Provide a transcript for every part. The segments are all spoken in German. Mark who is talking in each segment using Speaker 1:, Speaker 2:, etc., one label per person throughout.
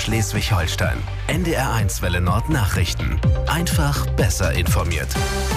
Speaker 1: Schleswig-Holstein. NDR1 Welle Nord Nachrichten. Einfach besser informiert.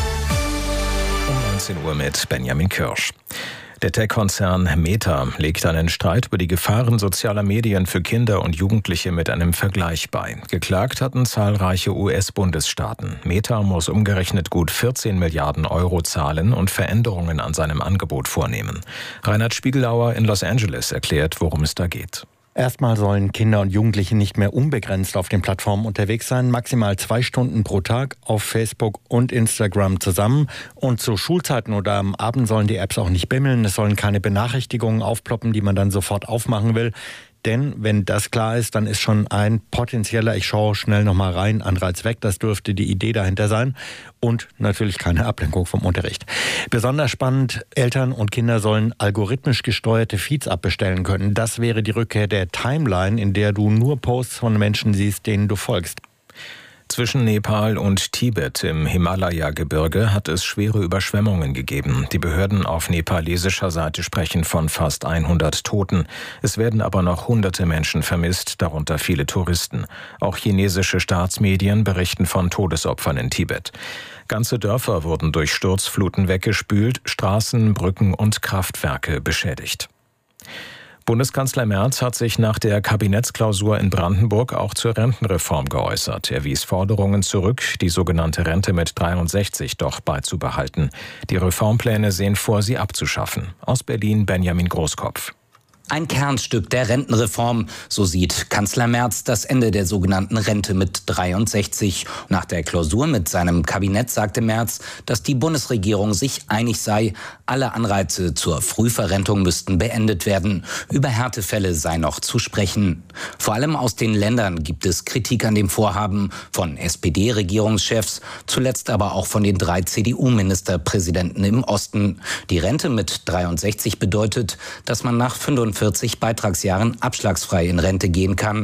Speaker 2: Um 19 Uhr mit Benjamin Kirsch. Der Tech-Konzern Meta legt einen Streit über die Gefahren sozialer Medien für Kinder und Jugendliche mit einem Vergleich bei. Geklagt hatten zahlreiche US-Bundesstaaten. Meta muss umgerechnet gut 14 Milliarden Euro zahlen und Veränderungen an seinem Angebot vornehmen. Reinhard Spiegelauer in Los Angeles erklärt, worum es da geht.
Speaker 3: Erstmal sollen Kinder und Jugendliche nicht mehr unbegrenzt auf den Plattformen unterwegs sein, maximal 2 Stunden pro Tag auf Facebook und Instagram zusammen. Und zu Schulzeiten oder am Abend sollen die Apps auch nicht bimmeln, es sollen keine Benachrichtigungen aufploppen, die man dann sofort aufmachen will. Denn wenn das klar ist, dann ist schon ein potenzieller, ich schaue schnell nochmal rein, Anreiz weg. Das dürfte die Idee dahinter sein. Und natürlich keine Ablenkung vom Unterricht. Besonders spannend, Eltern und Kinder sollen algorithmisch gesteuerte Feeds abbestellen können. Das wäre die Rückkehr der Timeline, in der du nur Posts von Menschen siehst, denen du folgst.
Speaker 2: Zwischen Nepal und Tibet im Himalaya-Gebirge hat es schwere Überschwemmungen gegeben. Die Behörden auf nepalesischer Seite sprechen von fast 100 Toten. Es werden aber noch hunderte Menschen vermisst, darunter viele Touristen. Auch chinesische Staatsmedien berichten von Todesopfern in Tibet. Ganze Dörfer wurden durch Sturzfluten weggespült, Straßen, Brücken und Kraftwerke beschädigt. Bundeskanzler Merz hat sich nach der Kabinettsklausur in Brandenburg auch zur Rentenreform geäußert. Er wies Forderungen zurück, die sogenannte Rente mit 63 doch beizubehalten. Die Reformpläne sehen vor, sie abzuschaffen. Aus Berlin Benjamin Großkopf.
Speaker 4: Ein Kernstück der Rentenreform, so sieht Kanzler Merz das Ende der sogenannten Rente mit 63. Nach der Klausur mit seinem Kabinett sagte Merz, dass die Bundesregierung sich einig sei, alle Anreize zur Frühverrentung müssten beendet werden. Über Härtefälle sei noch zu sprechen. Vor allem aus den Ländern gibt es Kritik an dem Vorhaben von SPD-Regierungschefs, zuletzt aber auch von den 3 CDU-Ministerpräsidenten im Osten. Die Rente mit 63 bedeutet, dass man nach 45 Beitragsjahren abschlagsfrei in Rente gehen kann.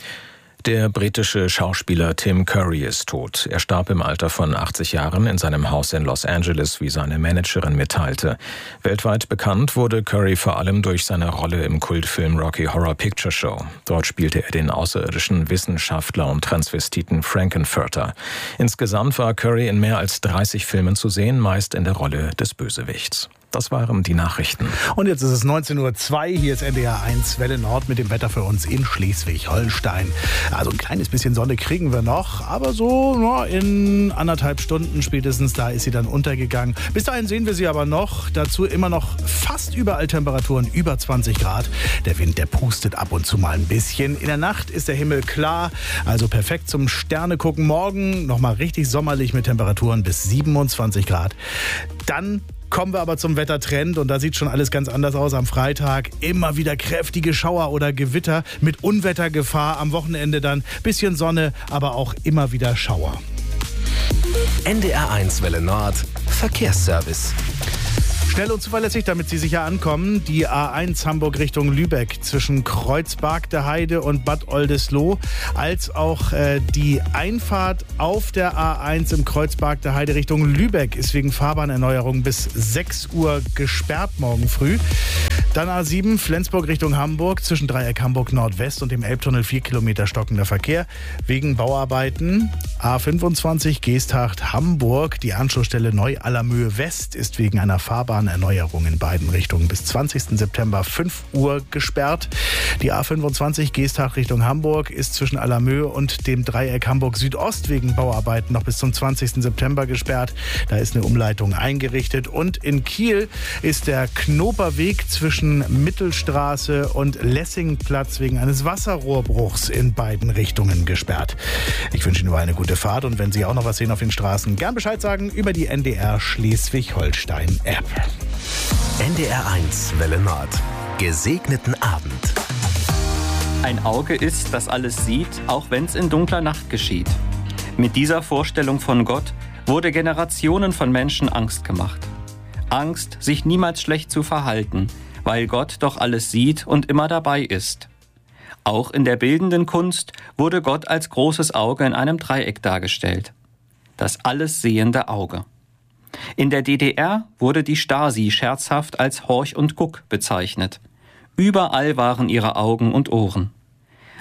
Speaker 2: Der britische Schauspieler Tim Curry ist tot. Er starb im Alter von 80 Jahren in seinem Haus in Los Angeles, wie seine Managerin mitteilte. Weltweit bekannt wurde Curry vor allem durch seine Rolle im Kultfilm Rocky Horror Picture Show. Dort spielte er den außerirdischen Wissenschaftler und Transvestiten Frankenfurter. Insgesamt war Curry in mehr als 30 Filmen zu sehen, meist in der Rolle des Bösewichts. Das waren die Nachrichten.
Speaker 5: Und jetzt ist es 19:02 Uhr. Hier ist NDR1 Welle Nord mit dem Wetter für uns in Schleswig-Holstein. Also ein kleines bisschen Sonne kriegen wir noch, aber so in 1,5 Stunden spätestens, da ist sie dann untergegangen. Bis dahin sehen wir sie aber noch. Dazu immer noch fast überall Temperaturen über 20 Grad. Der Wind, der pustet ab und zu mal ein bisschen. In der Nacht ist der Himmel klar, also perfekt zum Sterne gucken. Morgen nochmal richtig sommerlich mit Temperaturen bis 27 Grad. Dann kommen wir aber zum Wettertrend und da sieht schon alles ganz anders aus am Freitag. Immer wieder kräftige Schauer oder Gewitter mit Unwettergefahr. Am Wochenende dann bisschen Sonne, aber auch immer wieder Schauer.
Speaker 1: NDR1 Welle Nord Verkehrsservice.
Speaker 5: Schnell und zuverlässig, damit Sie sicher ankommen. Die A1 Hamburg Richtung Lübeck zwischen Kreuzberg der Heide und Bad Oldesloe, als auch die Einfahrt auf der A1 im Kreuzberg der Heide Richtung Lübeck ist wegen Fahrbahnerneuerung bis 6 Uhr gesperrt morgen früh. Dann A7 Flensburg Richtung Hamburg zwischen Dreieck Hamburg Nordwest und dem Elbtunnel 4 Kilometer stockender Verkehr wegen Bauarbeiten. A25 Geesthacht Hamburg, die Anschlussstelle Neu-Allermöhe West ist wegen einer Fahrbahnerneuerung in beiden Richtungen bis 20. September 5 Uhr gesperrt. Die A25 Geesthacht Richtung Hamburg ist zwischen Allermöhe und dem Dreieck Hamburg Südost wegen Bauarbeiten noch bis zum 20. September gesperrt. Da ist eine Umleitung eingerichtet. Und in Kiel ist der Knoperweg zwischen Mittelstraße und Lessingplatz wegen eines Wasserrohrbruchs in beiden Richtungen gesperrt. Ich wünsche Ihnen nur eine gute Fahrt und wenn Sie auch noch was sehen auf den Straßen, gern Bescheid sagen über die NDR Schleswig-Holstein App.
Speaker 1: NDR1 Welle Nord. Gesegneten Abend.
Speaker 6: Ein Auge ist, das alles sieht, auch wenn es in dunkler Nacht geschieht. Mit dieser Vorstellung von Gott wurde Generationen von Menschen Angst gemacht. Angst, sich niemals schlecht zu verhalten, weil Gott doch alles sieht und immer dabei ist. Auch in der bildenden Kunst wurde Gott als großes Auge in einem Dreieck dargestellt. Das alles sehende Auge. In der DDR wurde die Stasi scherzhaft als Horch und Guck bezeichnet. Überall waren ihre Augen und Ohren.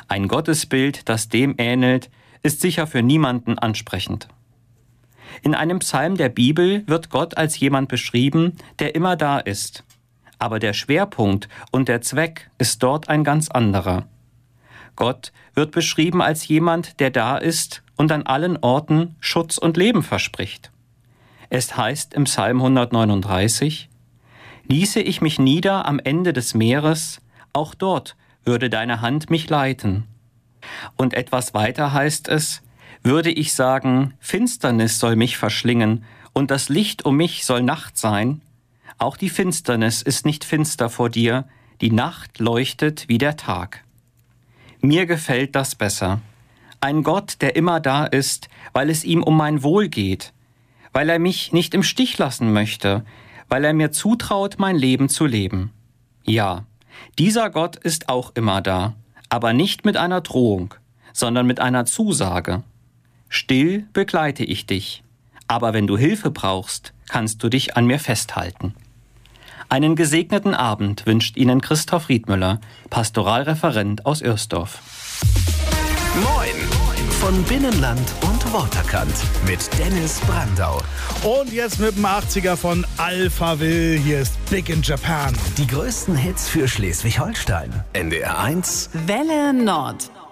Speaker 6: Ein Gottesbild, das dem ähnelt, ist sicher für niemanden ansprechend. In einem Psalm der Bibel wird Gott als jemand beschrieben, der immer da ist. Aber der Schwerpunkt und der Zweck ist dort ein ganz anderer. Gott wird beschrieben als jemand, der da ist und an allen Orten Schutz und Leben verspricht. Es heißt im Psalm 139, »Ließe ich mich nieder am Ende des Meeres, auch dort würde deine Hand mich leiten.« Und etwas weiter heißt es, würde ich sagen, Finsternis soll mich verschlingen und das Licht um mich soll Nacht sein, auch die Finsternis ist nicht finster vor dir, die Nacht leuchtet wie der Tag. Mir gefällt das besser. Ein Gott, der immer da ist, weil es ihm um mein Wohl geht, weil er mich nicht im Stich lassen möchte, weil er mir zutraut, mein Leben zu leben. Ja, dieser Gott ist auch immer da, aber nicht mit einer Drohung, sondern mit einer Zusage. Still begleite ich dich, aber wenn du Hilfe brauchst, kannst du dich an mir festhalten. Einen gesegneten Abend wünscht Ihnen Christoph Riedmüller, Pastoralreferent aus Ürsdorf.
Speaker 1: Moin von Binnenland und Waterkant mit Dennis Brandau.
Speaker 5: Und jetzt mit dem 80er von Alphaville. Hier ist Big in Japan.
Speaker 1: Die größten Hits für Schleswig-Holstein. NDR 1
Speaker 7: Welle Nord.